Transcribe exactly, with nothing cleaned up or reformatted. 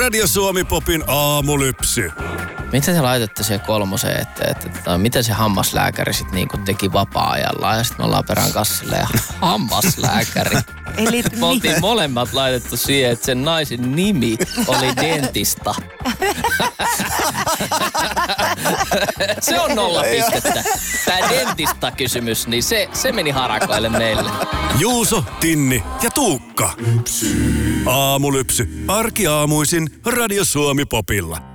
Radio Suomi Popin aamulypsy. Miten te laitatte siihen kolmoseen, että, että, että miten se hammaslääkäri sitten niinku teki vapaa-ajallaan ja sitten me ollaan perään kassille ja hammaslääkäri. Ei liity Me oltiin molemmat laitettu siihen, että sen naisen nimi oli dentista. Se on nolla pistettä. Tää dentista-kysymys, niin se, se meni harakoille meille. Juuso, Tinni ja Tuukka. Aamulypsy. Arkiaamuisin Radio Suomi Popilla.